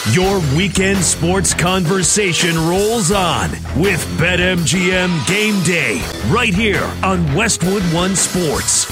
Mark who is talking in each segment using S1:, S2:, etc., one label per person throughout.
S1: Your weekend sports conversation rolls on with BetMGM Game Day right here on Westwood One Sports.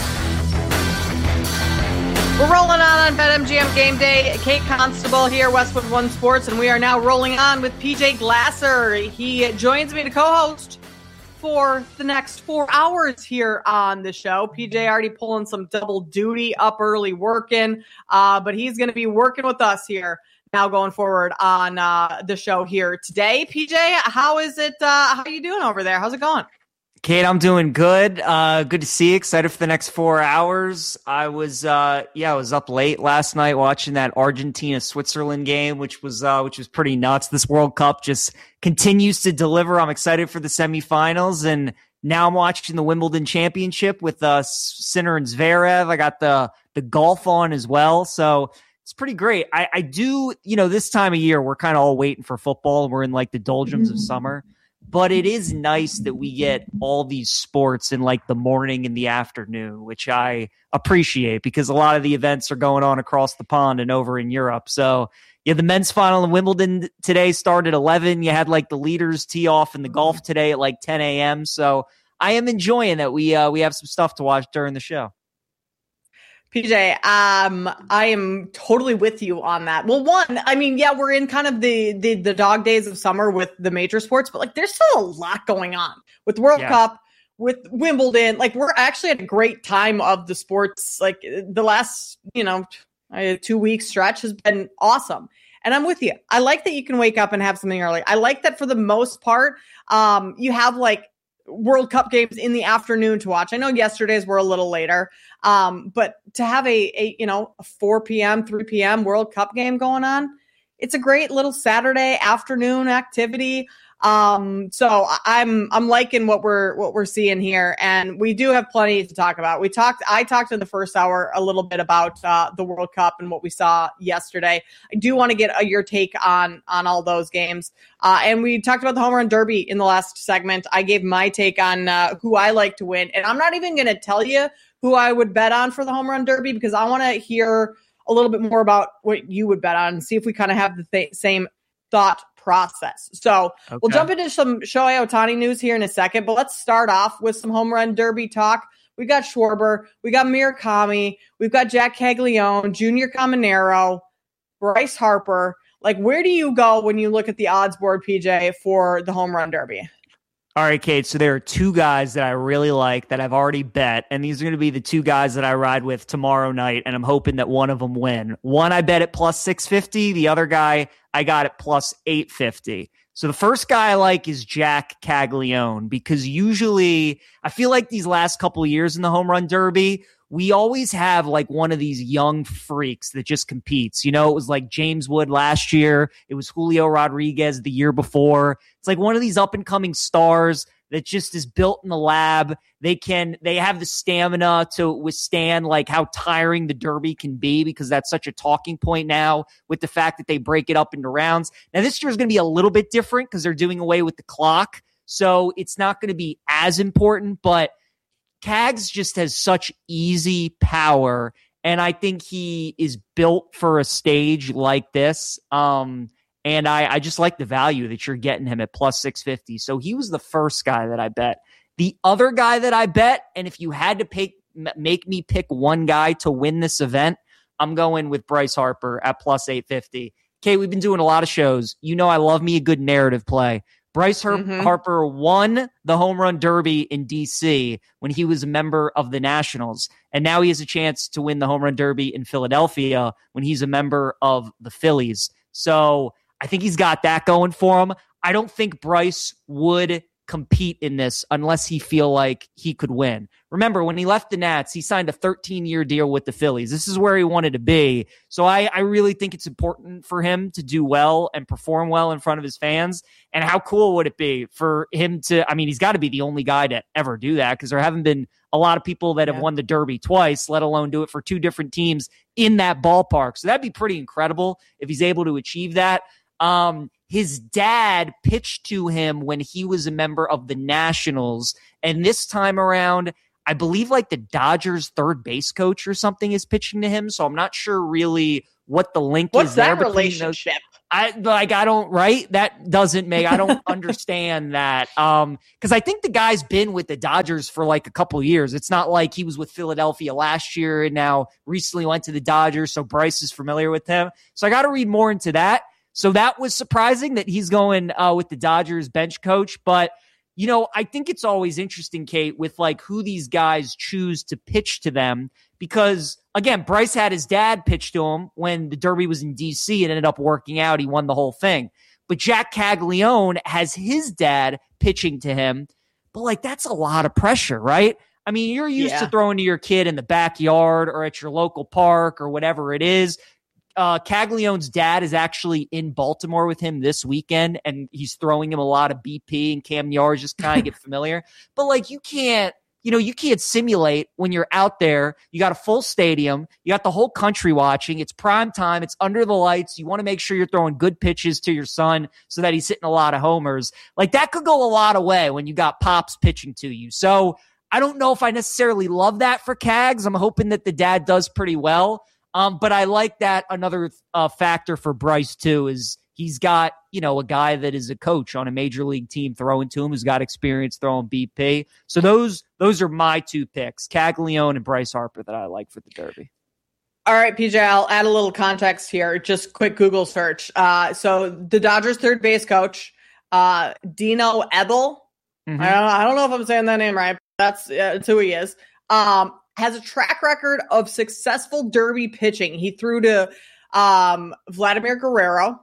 S2: We're rolling on BetMGM Game Day. Kate Constable here, Westwood One Sports, and we are now rolling on with PJ Glasser. He joins me to co-host for the next 4 hours here on the show. PJ already pulling some double duty, up early working, but he's going to be working with us here now going forward on the show here today. PJ, how is it? How are you doing over there? How's it going?
S3: Kate, I'm doing good. Good to see you. Excited for the next 4 hours. I was up late last night watching that Argentina-Switzerland game, which was pretty nuts. This World Cup just continues to deliver. I'm excited for the semifinals, and now I'm watching the Wimbledon Championship with Sinner and Zverev. I got the golf on as well, so it's pretty great. I do, this time of year, we're kind of all waiting for football. We're in like the doldrums of summer, but it is nice that we get all these sports in like the morning and the afternoon, which I appreciate because a lot of the events are going on across the pond and over in Europe. So yeah, the men's final in Wimbledon today started at 11. You had like the leaders tee off in the golf today at like 10 a.m. So I am enjoying that we have some stuff to watch during the show.
S2: PJ, I am totally with you on that. Well, we're in kind of the dog days of summer with the major sports, but like there's still a lot going on with the World Cup, with Wimbledon. Like we're actually at a great time of the sports. Like the last, 2 week stretch has been awesome. And I'm with you. I like that you can wake up and have something early. I like that for the most part, you have like World Cup games in the afternoon to watch. I know yesterday's were a little later, but to have a 4 p.m., 3 p.m. World Cup game going on, it's a great little Saturday afternoon activity. So I'm liking what we're seeing here, and we do have plenty to talk about. I talked in the first hour a little bit about the World Cup and what we saw yesterday. I do want to get your take on all those games. And we talked about the home run derby in the last segment. I gave my take on who I like to win, and I'm not even going to tell you who I would bet on for the home run derby because I want to hear a little bit more about what you would bet on and see if we kind of have the same thought process. So We'll jump into some Shohei Ohtani news here in a second, but let's start off with some home run derby talk. We got Schwarber, we got Murakami, we've got Jack Caglione, Junior Caminero, Bryce Harper. Like, where do you go when you look at the odds board, PJ, for the home run derby?
S3: All right, Kate. So there are two guys that I really like that I've already bet, and these are going to be the two guys that I ride with tomorrow night, and I'm hoping that one of them win. One I bet at plus 650. The other guy I got at plus 850. So the first guy I like is Jack Caglione because usually I feel like these last couple of years in the home run derby, we always have like one of these young freaks that just competes. It was like James Wood last year. It was Julio Rodriguez the year before. It's like one of these up and coming stars that just is built in the lab. They have the stamina to withstand like how tiring the derby can be because that's such a talking point now with the fact that they break it up into rounds. Now this year is going to be a little bit different because they're doing away with the clock. So it's not going to be as important, but Cags just has such easy power, and I think he is built for a stage like this. And I just like the value that you're getting him at plus 650. So he was the first guy that I bet. The other guy that I bet, and if you had to make me pick one guy to win this event, I'm going with Bryce Harper at plus 850. Kate, we've been doing a lot of shows. I love me a good narrative play. Bryce Harper won the home run derby in D.C. when he was a member of the Nationals. And now he has a chance to win the home run derby in Philadelphia when he's a member of the Phillies. So I think he's got that going for him. I don't think Bryce would compete in this unless he feel like he could win. Remember, when he left the Nats, he signed a 13-year deal with the Phillies. This is where he wanted to be. So I really think it's important for him to do well and perform well in front of his fans. And how cool would it be for him to, he's got to be the only guy to ever do that because there haven't been a lot of people that have won the Derby twice, let alone do it for two different teams in that ballpark. So that'd be pretty incredible if he's able to achieve that. His dad pitched to him when he was a member of the Nationals. And this time around, I believe like the Dodgers third base coach or something is pitching to him. So I'm not sure really what the link is there.
S2: What's that relationship?
S3: I don't, right? That doesn't make, I don't understand that. Cause I think the guy's been with the Dodgers for like a couple of years. It's not like he was with Philadelphia last year and now recently went to the Dodgers. So Bryce is familiar with him. So I got to read more into that. So that was surprising that he's going with the Dodgers bench coach. But, I think it's always interesting, Kate, with like who these guys choose to pitch to them. Because, again, Bryce had his dad pitch to him when the Derby was in D.C. and ended up working out. He won the whole thing. But Jack Caglione has his dad pitching to him. But, like, that's a lot of pressure, right? I mean, you're used to throwing to your kid in the backyard or at your local park or whatever it is. Caglione's dad is actually in Baltimore with him this weekend, and he's throwing him a lot of BP, and Cam Yards just kind of get familiar. But, like, you can't simulate when you're out there. You got a full stadium. You got the whole country watching. It's prime time. It's under the lights. You want to make sure you're throwing good pitches to your son so that he's hitting a lot of homers. Like, that could go a lot of way when you got Pops pitching to you. So I don't know if I necessarily love that for Cags. I'm hoping that the dad does pretty well. But I like that. Another factor for Bryce, too, is he's got, a guy that is a coach on a major league team throwing to him who's got experience throwing BP. So those are my two picks, Caglione and Bryce Harper, that I like for the Derby.
S2: All right, PJ, I'll add a little context here. Just quick Google search. So the Dodgers third base coach, Dino Ebel. Mm-hmm. I don't know if I'm saying that name right. But that's who he is. Has a track record of successful Derby pitching. He threw to Vladimir Guerrero,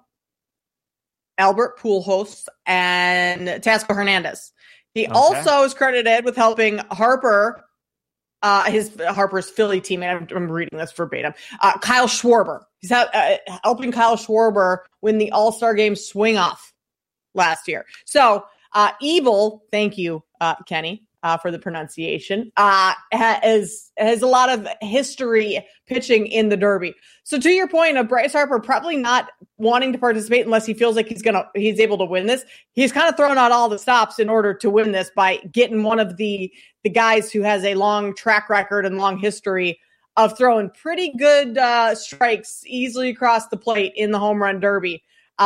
S2: Albert Pujols, and Teoscar Hernandez. He also is credited with helping Harper, Harper's Philly teammate. I'm reading this verbatim. Kyle Schwarber. He's helping Kyle Schwarber win the All-Star Game swing-off last year. So Evil, thank you, Kenny. For the pronunciation, has a lot of history pitching in the Derby. So to your point of Bryce Harper probably not wanting to participate unless he feels like he's able to win this. He's kind of thrown out all the stops in order to win this by getting one of the guys who has a long track record and long history of throwing pretty good strikes easily across the plate in the home run Derby.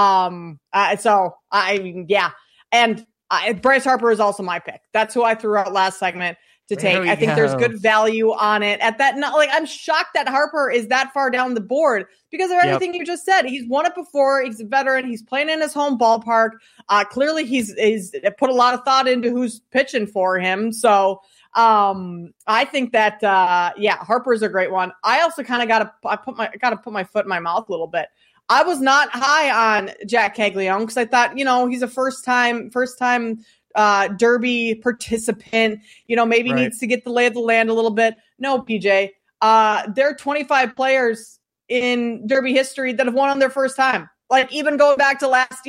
S2: Bryce Harper is also my pick. That's who I threw out last segment to take. I think there's good value on it at that. I'm shocked that Harper is that far down the board because of everything you just said. He's won it before. He's a veteran. He's playing in his home ballpark. Clearly he's put a lot of thought into who's pitching for him. So, I think that, Harper's a great one. I also kind of got to put my foot in my mouth a little bit. I was not high on Jack Caglione because I thought, he's a first time Derby participant, maybe needs to get the lay of the land a little bit. No, PJ, there are 25 players in Derby history that have won on their first time. Like even going back to last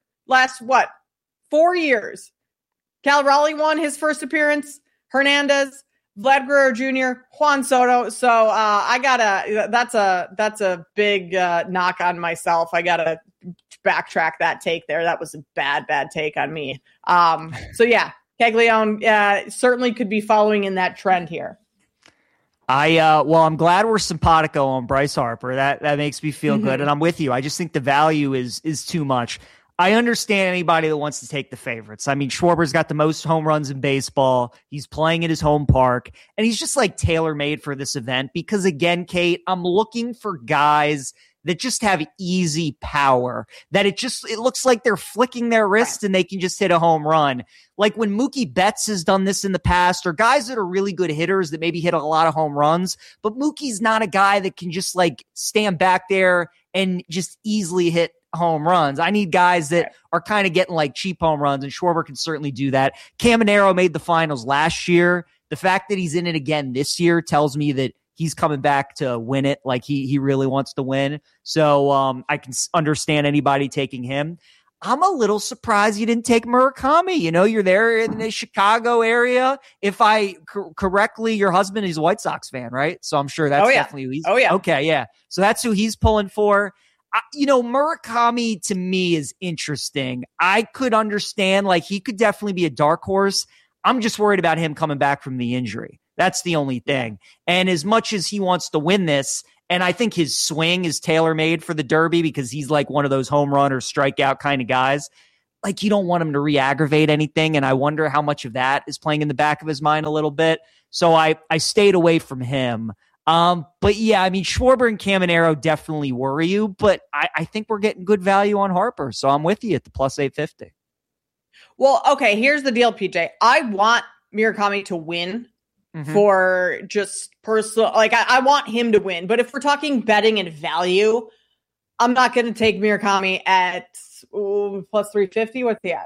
S2: 4 years. Cal Raleigh won his first appearance, Hernandez, Vlad Guerrero Jr., Juan Soto. So that's a big knock on myself. I gotta backtrack that take there. That was a bad take on me. Caglione certainly could be following in that trend here.
S3: I'm glad we're simpatico on Bryce Harper. That makes me feel good, and I'm with you. I just think the value is too much. I understand anybody that wants to take the favorites. I mean, Schwarber's got the most home runs in baseball. He's playing at his home park, and he's just like tailor-made for this event because, again, Kate, I'm looking for guys that just have easy power, that it looks like they're flicking their wrist and they can just hit a home run. Like when Mookie Betts has done this in the past, or guys that are really good hitters that maybe hit a lot of home runs, but Mookie's not a guy that can just like stand back there and just easily hit home runs. I need guys that are kind of getting like cheap home runs, and Schwarber can certainly do that. Caminero made the finals last year. The fact that he's in it again this year tells me that he's coming back to win it. Like he really wants to win. So I can understand anybody taking him. I'm a little surprised you didn't take Murakami. You're there in the Chicago area. If I correctly, your husband is a White Sox fan, right? So I'm sure that's definitely who he's. Oh yeah. Okay. Yeah. So that's who he's pulling for. Murakami to me is interesting. I could understand, like, he could definitely be a dark horse. I'm just worried about him coming back from the injury. That's the only thing. And as much as he wants to win this, And I think his swing is tailor-made for the Derby because he's like one of those home run or strikeout kind of guys. Like, you don't want him to re-aggravate anything, and I wonder how much of that is playing in the back of his mind a little bit. So I stayed away from him. But yeah, I mean, Schwarber and Caminero definitely worry you, but I think we're getting good value on Harper, so I'm with you at the plus 850.
S2: Well, okay, here's the deal, PJ. I want Murakami to win for just personal, like I want him to win. But if we're talking betting and value, I'm not going to take Murakami at plus 350. What's he at?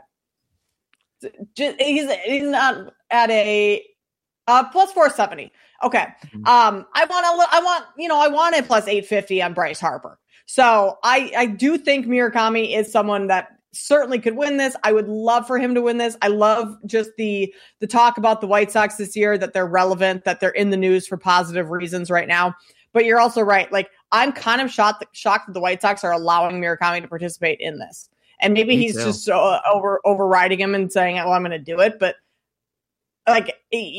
S2: He's not at a plus 470. Okay. I want a plus 850 on Bryce Harper. So I do think Murakami is someone that certainly could win this. I would love for him to win this. I love just the talk about the White Sox this year, that they're relevant, that they're in the news for positive reasons right now. But you're also right. Like, I'm kind of shocked that the White Sox are allowing Murakami to participate in this. And maybe he's just overriding him and saying, well, I'm going to do it. But like,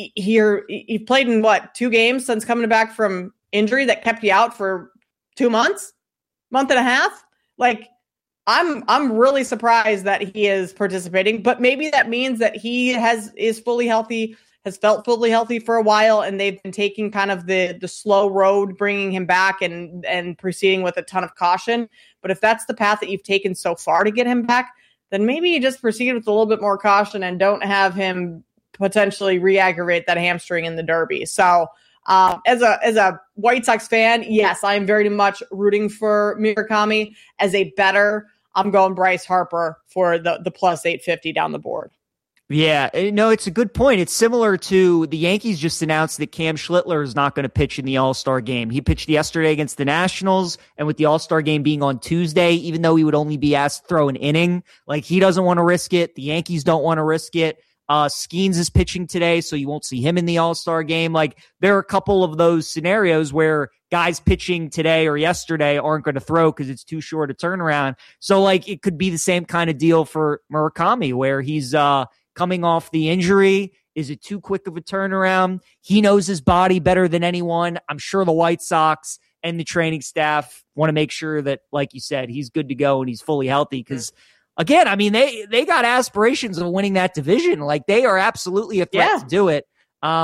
S2: he played in 2 games since coming back from injury that kept you out for 2 months, month and a half. Like, I'm really surprised that he is participating, but maybe that means that he is fully healthy, has felt fully healthy for a while, and they've been taking kind of the slow road, bringing him back and proceeding with a ton of caution. But if that's the path that you've taken so far to get him back, then maybe you just proceed with a little bit more caution and don't have him potentially re-aggravate that hamstring in the Derby. So as a White Sox fan, yes, I am very much rooting for Murakami. As a bettor, I'm going Bryce Harper for the plus 850 down the board.
S3: Yeah, no, it's a good point. It's similar to the Yankees just announced that Cam Schlittler is not going to pitch in the All-Star game. He pitched yesterday against the Nationals, and with the All-Star game being on Tuesday, even though he would only be asked to throw an inning, like, he doesn't want to risk it. The Yankees don't want to risk it. Skeens is pitching today, so you won't see him in the All-Star game. Like, there are a couple of those scenarios where guys pitching today or yesterday aren't going to throw because it's too short a turnaround. So, like, it could be the same kind of deal for Murakami, where he's coming off the injury. Is it too quick of a turnaround? He knows his body better than anyone. I'm sure the White Sox and the training staff want to make sure that, like you said, he's good to go and he's fully healthy because again, I mean, they got aspirations of winning that division. Like, they are absolutely a threat to do it.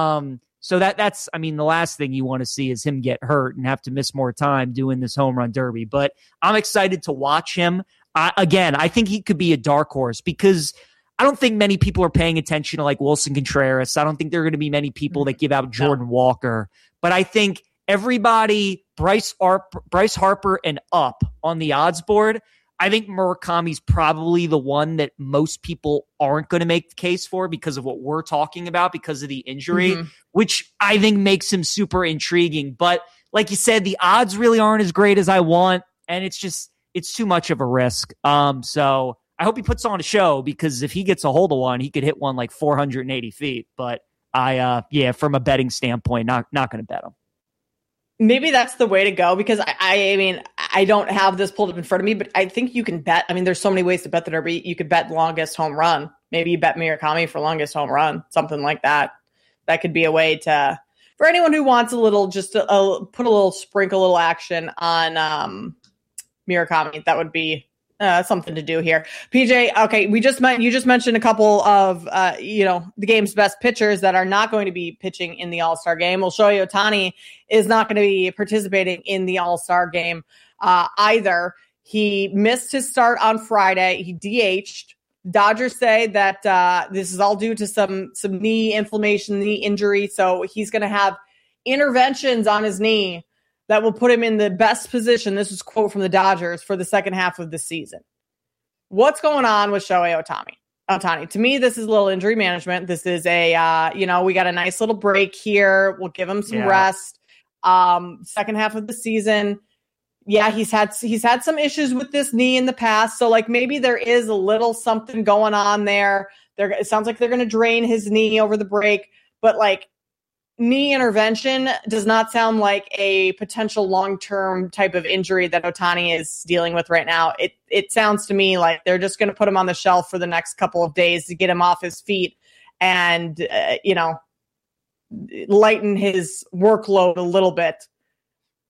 S3: So that's, I mean, the last thing you want to see is him get hurt and have to miss more time doing this home run derby. But I'm excited to watch him. Again, I think he could be a dark horse because I don't think many people are paying attention to like Wilson Contreras. I don't think there are going to be many people that give out Jordan Walker. But I think everybody, Bryce Harper and up on the odds board, I think Murakami's probably the one that most people aren't going to make the case for because of what we're talking about, because of the injury, which I think makes him super intriguing. But like you said, the odds really aren't as great as I want, and it's too much of a risk. So I hope he puts on a show because if he gets a hold of one, he could hit one like 480 feet. But from a betting standpoint, not going to bet him.
S2: Maybe that's the way to go because I mean, I don't have this pulled up in front of me, but I think you can bet. I mean, there's so many ways to bet the Derby. You could bet longest home run. Maybe you bet Murakami for longest home run, something like that. That could be a way to, for anyone who wants a little, just put a little sprinkle, a little action on Murakami. That would be something to do here. PJ, okay, you just mentioned a couple of the game's best pitchers that are not going to be pitching in the All-Star game. Well, Shohei Ohtani is not going to be participating in the All-Star game either. He missed his start on Friday. He DH'd. Dodgers say that this is all due to some knee inflammation, knee injury. So he's going to have interventions on his knee that will put him in the best position. This is a quote from the Dodgers for the second half of the season. What's going on with Shohei Ohtani? To me, this is a little injury management. This is we got a nice little break here. We'll give him some rest. Second half of the season. Yeah, he's had some issues with this knee in the past. So like maybe there is a little something going on there. It sounds like they're going to drain his knee over the break, but like knee intervention does not sound like a potential long-term type of injury that Ohtani is dealing with right now. It sounds to me like they're just going to put him on the shelf for the next couple of days to get him off his feet and, lighten his workload a little bit.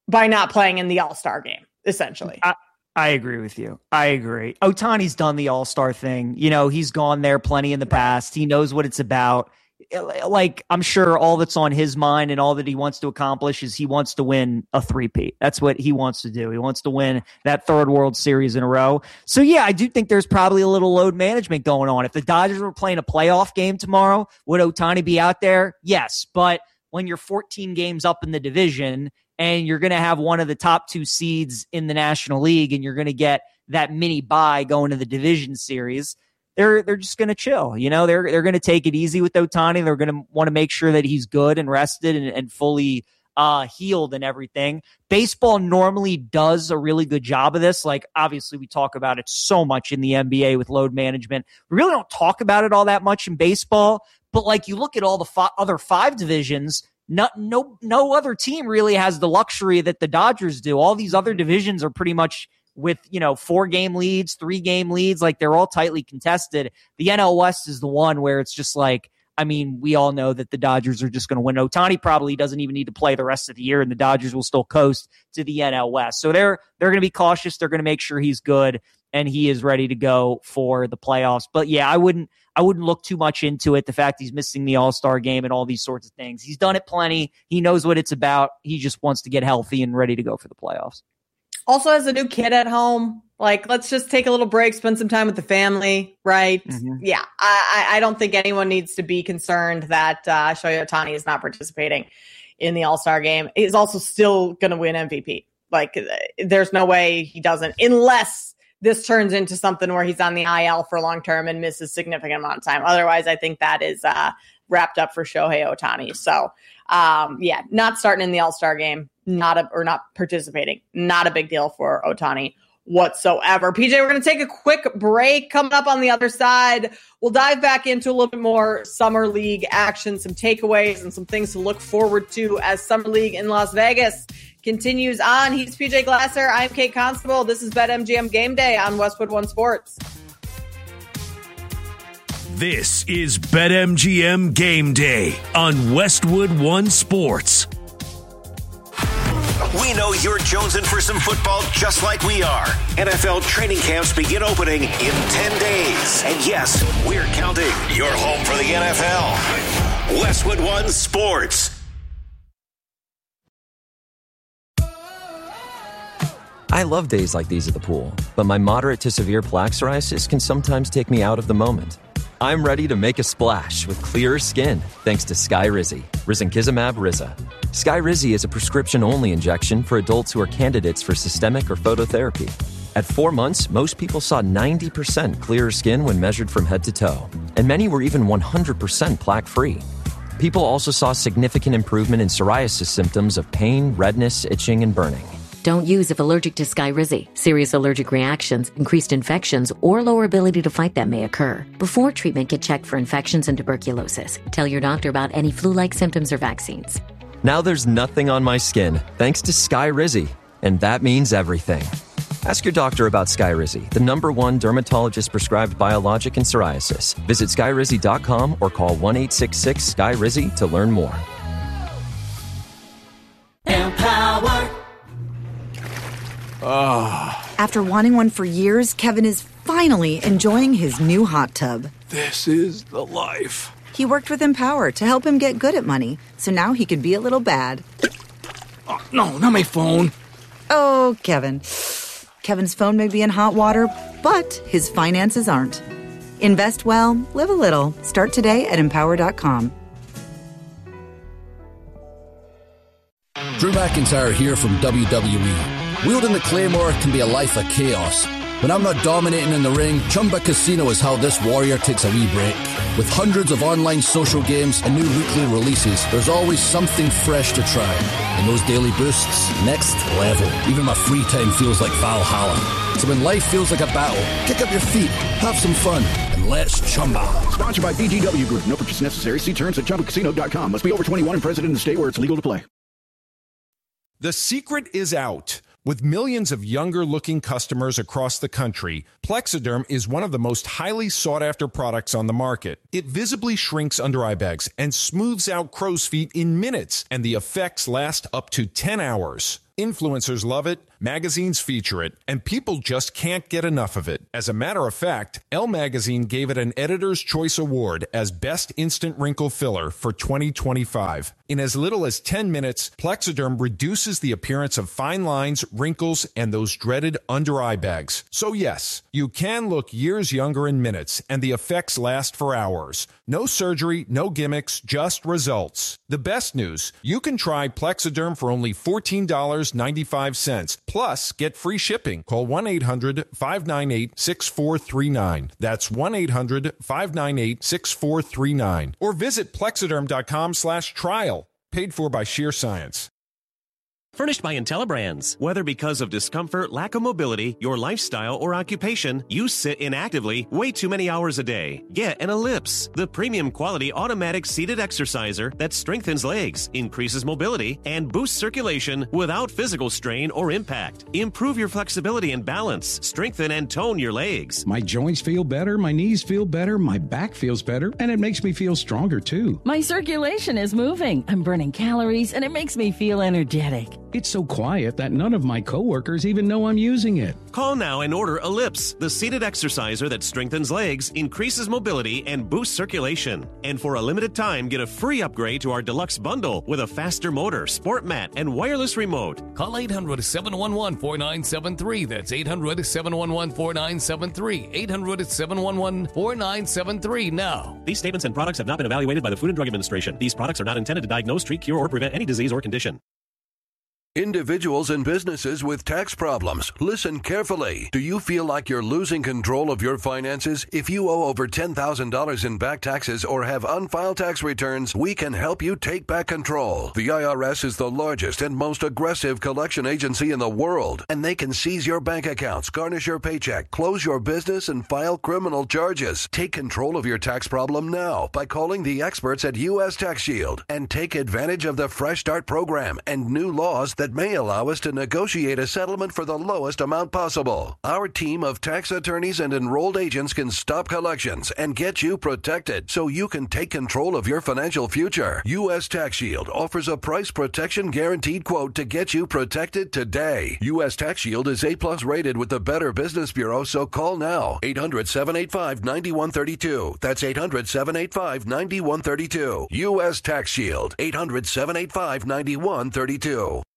S2: by not playing in the All-Star game, essentially.
S3: I agree with you. I agree. Ohtani's done the All-Star thing. He's gone there plenty in the past. He knows what it's about. Like, I'm sure all that's on his mind and all that he wants to accomplish is he wants to win a three-peat. That's what he wants to do. He wants to win that third World Series in a row. So, yeah, I do think there's probably a little load management going on. If the Dodgers were playing a playoff game tomorrow, would Ohtani be out there? Yes. But when you're 14 games up in the division and you're going to have one of the top 2 seeds in the National League and you're going to get that mini bye going to the division series, they're just going to chill. They're going to take it easy with Ohtani. They're going to want to make sure that he's good and rested and fully healed and everything. Baseball normally does a really good job of this. Like, obviously, we talk about it so much in the NBA with load management. We really don't talk about it all that much in baseball. But like, you look at all the other 5 divisions, no other team really has the luxury that the Dodgers do. All these other divisions are pretty much with 4-game leads, 3-game leads, like they're all tightly contested. The NL West is the one where it's just like, I mean, we all know that the Dodgers are just going to win. Ohtani probably doesn't even need to play the rest of the year, and the Dodgers will still coast to the NL West. So they're going to be cautious. They're going to make sure he's good and he is ready to go for the playoffs. But yeah, I wouldn't look too much into it. The fact he's missing the All-Star game and all these sorts of things. He's done it plenty. He knows what it's about. He just wants to get healthy and ready to go for the playoffs.
S2: Also has a new kid at home. Like, let's just take a little break, spend some time with the family, right? Mm-hmm. Yeah, I don't think anyone needs to be concerned that Shohei Ohtani is not participating in the All-Star game. He's also still going to win MVP. Like, there's no way he doesn't, unless this turns into something where he's on the IL for long term and misses a significant amount of time. Otherwise, I think that is wrapped up for Shohei Ohtani. So, yeah, not starting in the All-Star game, not participating, not a big deal for Ohtani whatsoever. PJ, we're going to take a quick break. Coming up on the other side, we'll dive back into a little bit more Summer League action, some takeaways and some things to look forward to as Summer League in Las Vegas continues on. He's PJ Glasser. I'm Kate Constable. This is BetMGM Game Day on Westwood One Sports.
S1: This is BetMGM Game Day on Westwood One Sports.
S4: We know you're jonesing for some football just like we are. NFL training camps begin opening in 10 days. And yes, we're counting. You're home for the NFL. Westwood One Sports.
S5: I love days like these at the pool, but my moderate to severe plaque psoriasis can sometimes take me out of the moment. I'm ready to make a splash with clearer skin thanks to Skyrizi, risankizumab Riza. Skyrizi is a prescription-only injection for adults who are candidates for systemic or phototherapy. At 4 months, most people saw 90% clearer skin when measured from head to toe, and many were even 100% plaque-free. People also saw significant improvement in psoriasis symptoms of pain, redness, itching, and burning.
S6: Don't use if allergic to Skyrizi. Serious allergic reactions, increased infections, or lower ability to fight them may occur. Before treatment, get checked for infections and tuberculosis. Tell your doctor about any flu-like symptoms or vaccines.
S5: Now there's nothing on my skin thanks to Skyrizi, and that means everything. Ask your doctor about Skyrizi, the #1 dermatologist-prescribed biologic in psoriasis. Visit Skyrizi.com or call 1-866-SKYRIZI to learn more.
S7: Empower. After wanting one for years, Kevin is finally enjoying his new hot tub.
S8: This is the life.
S7: He worked with Empower to help him get good at money, so now he could be a little bad.
S8: Oh, no, not my phone.
S7: Oh, Kevin. Kevin's phone may be in hot water, but his finances aren't. Invest well, live a little. Start today at Empower.com.
S9: Drew McIntyre here from WWE. Wielding the Claymore can be a life of chaos. When I'm not dominating in the ring, Chumba Casino is how this warrior takes a wee break. With hundreds of online social games and new weekly releases, there's always something fresh to try. And those daily boosts, next level. Even my free time feels like Valhalla. So when life feels like a battle, kick up your feet, have some fun, and let's Chumba.
S10: Sponsored by BGW Group. No purchase necessary. See terms at ChumbaCasino.com. Must be over 21 and present in the state where it's legal to play.
S11: The secret is out. With millions of younger-looking customers across the country, Plexiderm is one of the most highly sought-after products on the market. It visibly shrinks under eye bags and smooths out crow's feet in minutes, and the effects last up to 10 hours. Influencers love it, magazines feature it, and people just can't get enough of it. As a matter of fact, Elle Magazine gave it an Editor's Choice Award as Best Instant Wrinkle Filler for 2025. In as little as 10 minutes, Plexiderm reduces the appearance of fine lines, wrinkles, and those dreaded under-eye bags. So yes, you can look years younger in minutes, and the effects last for hours. No surgery, no gimmicks, just results. The best news, you can try Plexiderm for only $14.95. Plus, get free shipping. Call 1-800-598-6439. That's 1-800-598-6439. Or visit Plexiderm.com/trial. Paid for by Sheer Science.
S12: Furnished by IntelliBrands. Whether because of discomfort, lack of mobility, your lifestyle, or occupation, you sit inactively way too many hours a day. Get an Ellipse, the premium quality automatic seated exerciser that strengthens legs, increases mobility, and boosts circulation without physical strain or impact. Improve your flexibility and balance, strengthen and tone your legs.
S13: My joints feel better, my knees feel better, my back feels better, and it makes me feel stronger too.
S14: My circulation is moving, I'm burning calories, and it makes me feel energetic.
S13: It's so quiet that none of my coworkers even know I'm using it.
S12: Call now and order Ellipse, the seated exerciser that strengthens legs, increases mobility, and boosts circulation. And for a limited time, get a free upgrade to our deluxe bundle with a faster motor, sport mat, and wireless remote.
S15: Call 800-711-4973. That's 800-711-4973. 800-711-4973 now.
S12: These statements and products have not been evaluated by the Food and Drug Administration. These products are not intended to diagnose, treat, cure, or prevent any disease or condition.
S16: Individuals and businesses with tax problems, listen carefully. Do you feel like you're losing control of your finances? If you owe over $10,000 in back taxes or have unfiled tax returns, we can help you take back control. The IRS is the largest and most aggressive collection agency in the world, and they can seize your bank accounts, garnish your paycheck, close your business, and file criminal charges. Take control of your tax problem now by calling the experts at U.S. Tax Shield and take advantage of the Fresh Start program and new laws that may allow us to negotiate a settlement for the lowest amount possible. Our team of tax attorneys and enrolled agents can stop collections and get you protected so you can take control of your financial future. U.S. Tax Shield offers a price protection guaranteed quote to get you protected today. U.S. Tax Shield is A+ rated with the Better Business Bureau, so call now. 800-785-9132. That's 800-785-9132. U.S. Tax Shield. 800-785-9132.